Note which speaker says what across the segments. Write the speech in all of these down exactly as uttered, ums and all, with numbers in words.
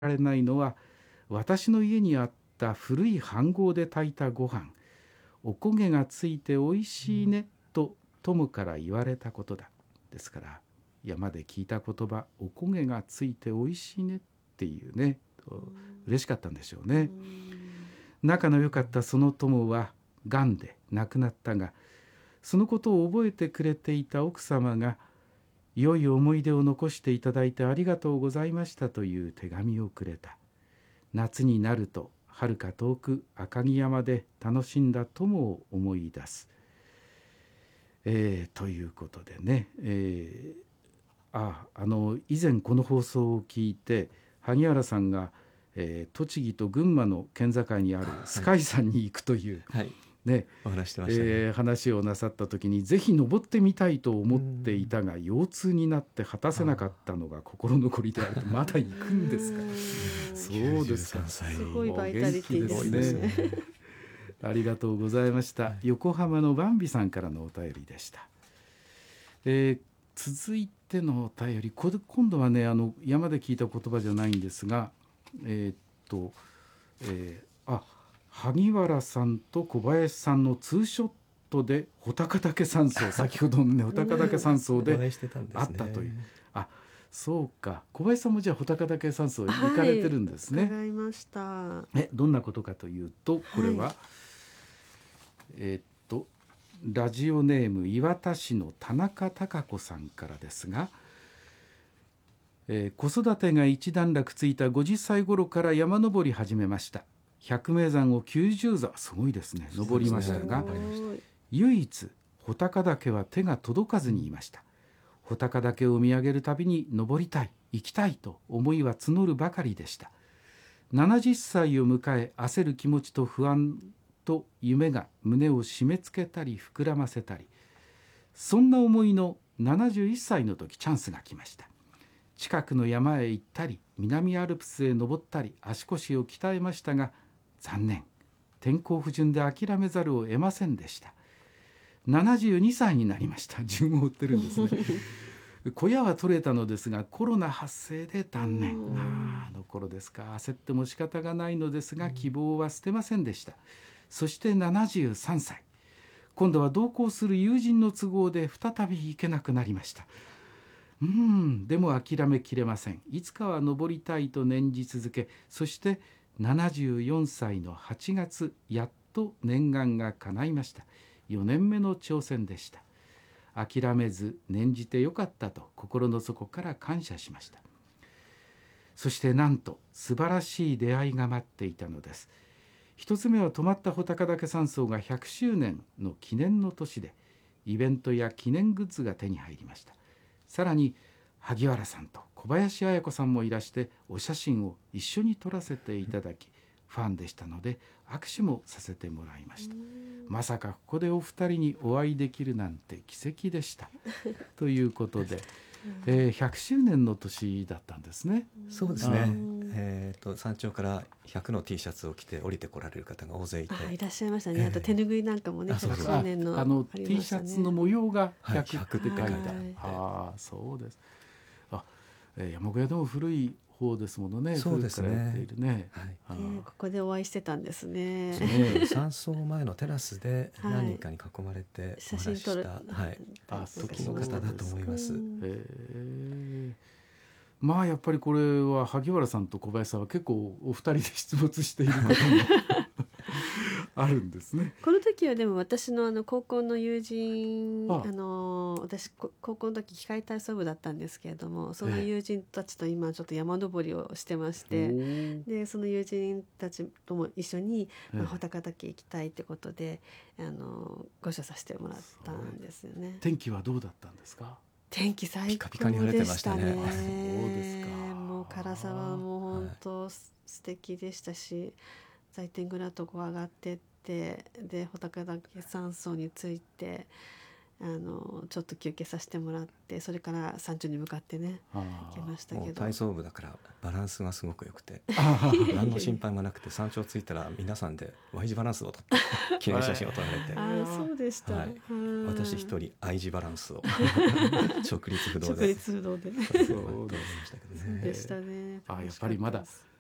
Speaker 1: られないのは、私の家にあった古い飯盒で炊いたご飯、おこげがついておいしいね、とトムから言われたことだ。ですから山で聞いた言葉、おこげがついておいしいねっていうね、嬉しかったんでしょうね。仲の良かったそのトムはがんで亡くなったが、そのことを覚えてくれていた奥様が、良い思い出を残していただいてありがとうございましたという手紙をくれた。夏になると遥か遠く赤城山で楽しんだ友を思い出す、えー、ということでね、えー、ああの以前この放送を聞いて萩原さんが、えー、栃木と群馬の県境にあるスカイ山に行くという、
Speaker 2: はい、
Speaker 1: ね、
Speaker 2: お話してましたね。
Speaker 1: えー、話をなさった時にぜひ登ってみたいと思っていたが、腰痛になって果たせなかったのが心残りであると。まだ行くんですか。そうですか。
Speaker 2: す
Speaker 3: ごいバイタリティですね。
Speaker 1: ありがとうございました、はい、横浜のバンビさんからのお便りでした。えー、続いてのお便り、これ今度はね、あの山で聞いた言葉じゃないんですが、えー、っと、えー、あ萩原さんと小林さんのツーショットで穂高岳山荘先ほどのね穂高岳山荘であったという、あ、そうか、小林さんもじゃあ穂高岳山荘行かれてるんですね。
Speaker 3: はい、伺いました。
Speaker 1: えどんなことかというと、これは、はい、えー、っとラジオネーム岩田市の田中貴子さんからですが、えー、子育てが一段落ついたごじゅっさい頃から山登り始めました。百名山をきゅうじゅうざすごいですね登りましたが、唯一穂高岳は手が届かずにいました。穂高岳を見上げるたびに登りたい、行きたいと思いは募るばかりでした。ななじゅっさいを迎え、焦る気持ちと不安と夢が胸を締め付けたり膨らませたり、そんな思いのななじゅういっさいの時、チャンスが来ました。近くの山へ行ったり南アルプスへ登ったり足腰を鍛えましたが、残念、天候不順で諦めざるを得ませんでした。ななじゅうにさいになりました。順を追ってるんですね小屋は取れたのですがコロナ発生で断念。あ, あの頃ですか。焦っても仕方がないのですが希望は捨てませんでした。そしてななじゅうさんさい、今度は同行する友人の都合で再び行けなくなりました。うーんでも諦めきれません。いつかは登りたいと念じ続け、そしてななじゅうよんさいのはちがつ、やっと念願が叶いました。よねんめの挑戦でした。諦めず念じてよかったと心の底から感謝しました。そしてなんと素晴らしい出会いが待っていたのです。一つ目は泊まった穂高岳山荘がひゃくしゅうねんの記念の年で、イベントや記念グッズが手に入りました。さらに萩原さんと小林綾子さんもいらしてお写真を一緒に撮らせていただき、ファンでしたので握手もさせてもらいました。まさかここでお二人にお会いできるなんて奇跡でしたということで、えー、ひゃくしゅうねんの年だったんですね。
Speaker 2: そうですね、えー、と山頂からひゃくの T シャツを着て降りてこられる方が大勢いて、
Speaker 3: あいらっしゃいましたね。あと手ぬぐいなんかもね、ひゃくしゅうねんの
Speaker 1: あの T シャツの模様がひゃくって書いてある、
Speaker 2: はい、
Speaker 1: ああそうです。あ、えー、山小屋でも古い方ですものね。
Speaker 2: そうですね、
Speaker 1: 古くからやっているね、
Speaker 3: はい、えー、ここでお会いしてたんですね。
Speaker 2: ね山荘前のテラスで何人かに囲まれて
Speaker 3: 写真撮る、
Speaker 2: はい、あ時の方だと思います。
Speaker 1: えー、まあやっぱりこれは萩原さんと小林さんは結構お二人で出没していることもあるんですね。
Speaker 3: この時はでも私のあの高校の友人、ああの私高校の時機械体操部だったんですけれども、その友人たちと今ちょっと山登りをしてまして、えでその友人たちとも一緒に、まあ、穂高岳行きたいってことであのご一緒させてもらったんですよね。
Speaker 1: 天気はどうだったんですか？
Speaker 3: 天気最高でしたね。ピカピカに晴れてましたね。そうですか。もう唐沢も本当素敵でしたし、財天蔵とこう上がってって、で穂高岳山荘に着いてあのちょっと休憩させてもらって、それから山頂に向かってね行きましたけど、もう
Speaker 2: 体操部だからバランスがすごく良くて何の心配もなくて、山頂着いたら皆さんで Y 字バランスをとって記念写真を撮られて
Speaker 3: あそうでした、はい、
Speaker 2: 私一人 I 字バランスを直立不動で
Speaker 3: 直立不動で
Speaker 1: そうでしたけどね。
Speaker 3: でしたね。
Speaker 1: あやっぱりまだ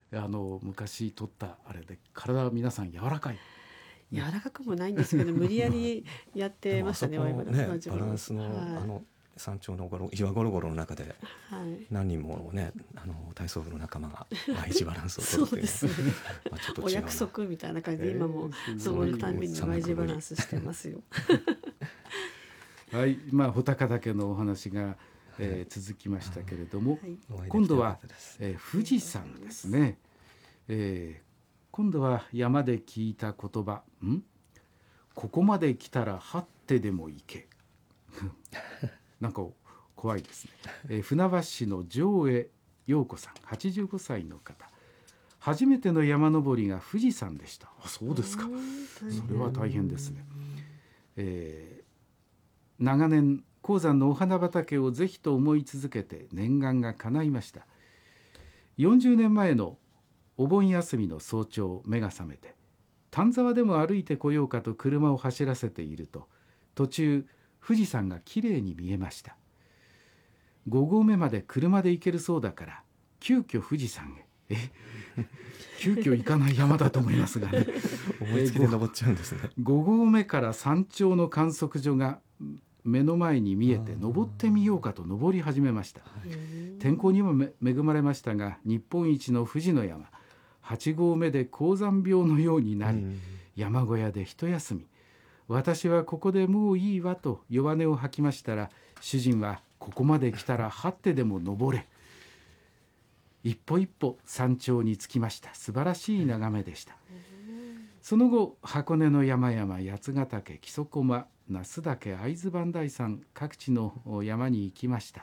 Speaker 1: あの昔取ったあれで体は皆さん柔らかい。
Speaker 3: 柔らかくもないんですけど無理やりやってましたね。
Speaker 2: でもあそこのね
Speaker 3: ワイズ
Speaker 2: バランスの、
Speaker 3: はい、
Speaker 2: あの山頂のゴロ岩ゴロゴロの中で
Speaker 3: はい
Speaker 2: 何人もねあの体操部の仲間が ワイ 字バランスを取るっていう
Speaker 3: そうですね
Speaker 2: まあちょっと違うな
Speaker 3: お約束みたいな感じで今も
Speaker 1: えーすごい
Speaker 3: 登るたんびに ワイ 字バランスしてますよ。
Speaker 1: はい、まあ穂高岳のお話が、えー続きましたけれども、
Speaker 3: はい、
Speaker 1: 今度は
Speaker 2: お会いできてよかったです。
Speaker 1: えー富士山ですね、えー今度は山で聞いた言葉、んここまで来たらはってでも行けなんか怖いですね、えー船橋市の上江陽子さんはちじゅうごさいの方、初めての山登りが富士山でした。あ、そうですか。それは大変ですね、えー長年高山のお花畑をぜひと思い続けて念願が叶いました。よんじゅうねんまえのお盆休みの早朝、目が覚めて丹沢でも歩いてこようかと車を走らせていると、途中富士山がきれいに見えました。ご合目まで車で行けるそうだから急遽富士山へ。え急遽行かない山だと思いますがね
Speaker 2: 思いつきで登っちゃうんですね。
Speaker 1: ご合目から山頂の観測所が目の前に見えて登ってみようかと登り始めました。天候にもめ恵まれましたが、日本一の富士の山はち合目で高山病のようになり、山小屋で一休み。私はここでもういいわと弱音を吐きましたら、主人はここまで来たらはってでも登れ。一歩一歩山頂に着きました。素晴らしい眺めでした。その後箱根の山々、八ヶ岳、木曽駒、那須岳、会津磐梯山、各地の山に行きました。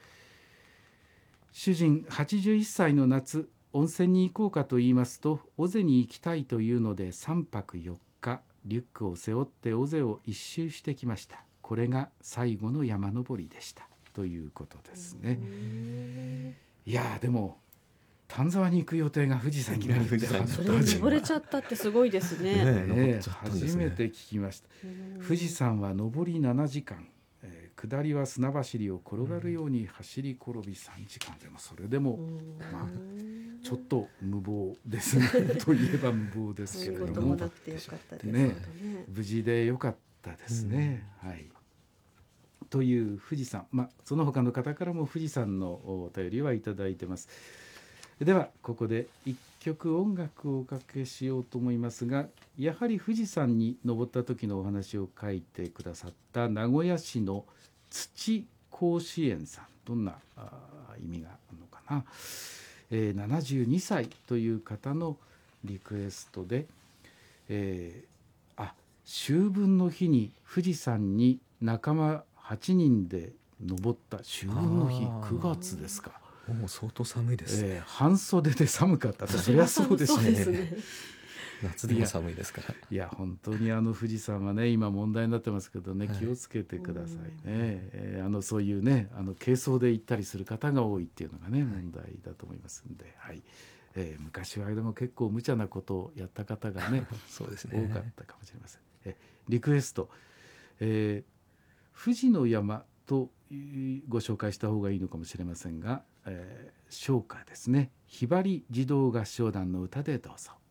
Speaker 1: 主人はちじゅういっさいの夏、温泉に行こうかと言いますと、尾瀬に行きたいというのでさんぱくよっかリュックを背負って尾瀬を一周してきました。これが最後の山登りでしたということですね。いやでも丹沢に行く予定が富士山になるって
Speaker 3: それを登れちゃったってすごいですね。
Speaker 2: ね
Speaker 1: ね
Speaker 2: 登っちゃったんですね。
Speaker 1: 初めて聞きました。富士山は上りななじかん、えー下りは砂走りを転がるように走り転びさんじかんでも、それでも、まあ、ちょっと無謀ですねといえば無謀ですけれども、
Speaker 3: そういうこともなってよかったです
Speaker 1: ね
Speaker 3: ね。
Speaker 1: 無事でよかったですね、はい。という富士山、まあ、その他の方からも富士山のお便りはいただいてます。ではここで一曲音楽をおかけしようと思いますが、やはり富士山に登った時のお話を書いてくださった名古屋市の土甲子園さん、どんな意味があるのかな、えー、ななじゅうにさいという方のリクエストで、えー、あ秋分の日に富士山に仲間はちにんで登った。秋分の日くがつですか。
Speaker 2: もう相当寒いですね、
Speaker 1: えー、半袖で寒かった。そりゃそうですね。
Speaker 3: そうですね。
Speaker 2: 夏でも寒いですから。
Speaker 1: いや本当にあの富士山はね今問題になってますけどね、
Speaker 2: はい、
Speaker 1: 気をつけてくださいね、えー、あのそういうねあの軽装で行ったりする方が多いっていうのがね、はい、問題だと思いますんで、はいえー、昔はでも結構無茶なことをやった方がね
Speaker 2: そうですね、
Speaker 1: 多かったかもしれません。えリクエスト、えー、富士の山とご紹介した方がいいのかもしれませんが、えー、唱歌ですね。ひばり児童合唱団の歌でどうぞ。